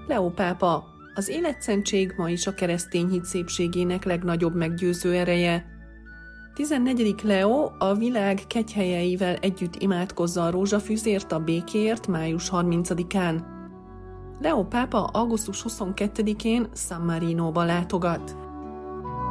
Leó pápa, az életszentség ma is a keresztény hit szépségének legnagyobb meggyőző ereje. 14. Leó a világ kegyhelyeivel együtt imádkozza a rózsafűzért a békéért május 30-án. Leó pápa augusztus 22-én San Marinóba látogat.